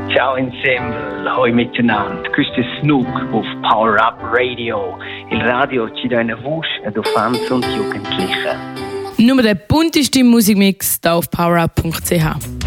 Ciao Ensemble, hoi miteinander. Questo è Snook auf Power Up Radio. Il radio ci dà una voce ad Fans und Jugendliche. Nur der bunteste Musikmix hier auf powerup.ch.